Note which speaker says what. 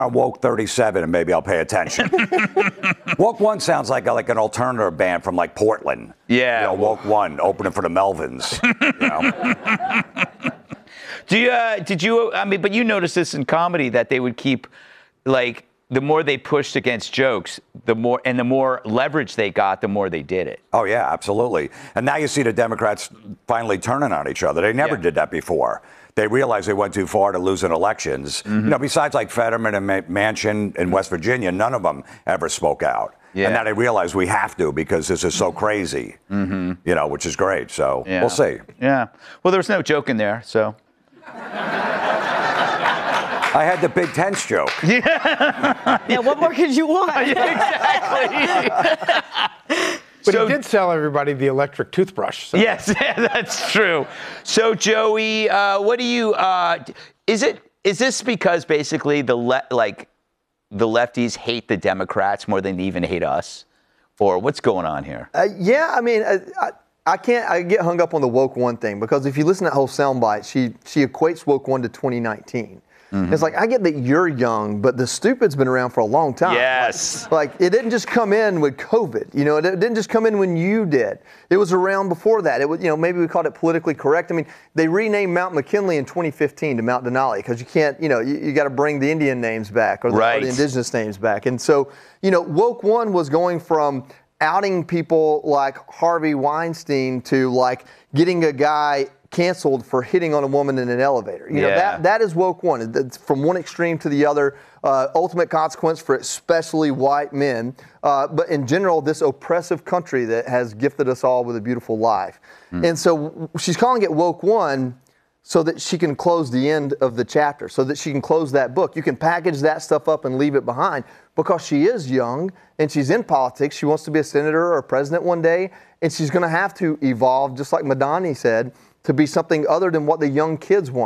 Speaker 1: I'm Woke 37 and maybe I'll pay attention. Woke One sounds like an alternative band from like Portland.
Speaker 2: Yeah.
Speaker 1: You know, Woke One opening for the Melvins. You know?
Speaker 2: But you noticed this in comedy that they would keep, like, the more they pushed against jokes, the more leverage they got, the more they did it.
Speaker 1: Oh, yeah, absolutely. And now you see the Democrats finally turning on each other. They never did that before. They realized they went too far to losing elections. You know, besides like Fetterman and Manchin in West Virginia, none of them ever spoke out. And now they realize we have to because this is so crazy, you know, which is great. So we'll see.
Speaker 2: Yeah. Well, there was no joke in there, so.
Speaker 1: I had the Big Tense joke.
Speaker 3: Yeah, what more could you want?
Speaker 2: Exactly.
Speaker 4: But he did sell everybody the electric toothbrush. So.
Speaker 2: Yes, that's true. So, Joey, what do you? Is this because basically the lefties hate the Democrats more than they even hate us, or what's going on here?
Speaker 5: Yeah, I mean, I get hung up on the Woke One thing because if you listen to that whole soundbite, she equates Woke One to 2019. It's like, I get that you're young, but the stupid's been around for a long time.
Speaker 2: Yes.
Speaker 5: Like it didn't just come in with COVID. You know, it didn't just come in when you did. It was around before that. It was, you know, maybe we called it politically correct. I mean, they renamed Mount McKinley in 2015 to Mount Denali because you can't, you know, you got to bring the Indian names back or the indigenous names back. And so, you know, Woke One was going from outing people like Harvey Weinstein to like getting a guy canceled for hitting on a woman in an elevator. You know, that is Woke One. It's from one extreme to the other. Ultimate consequence for especially white men. But in general, this oppressive country that has gifted us all with a beautiful life. And so she's calling it Woke One so that she can close the end of the chapter, so that she can close that book. You can package that stuff up and leave it behind because she is young and she's in politics. She wants to be a senator or a president one day, and she's going to have to evolve, just like Madani said, to be something other than what the young kids want.